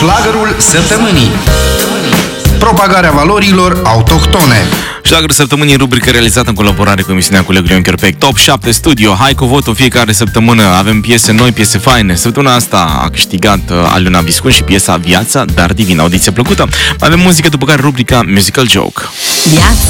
Șlagărul săptămânii. Propagarea valorilor autohtone. Șlagărul săptămânii, rubrică realizată în colaborare cu emisiunea colegului Ion Chiorpec. Top 7 Studio, hai cu votul fiecare săptămână. Avem piese noi, piese faine. Săptămâna asta a câștigat Aliona Viscun și piesa Viața, dar Divin. Audiție plăcută. Avem muzică, după care rubrica Musical Joke. Viața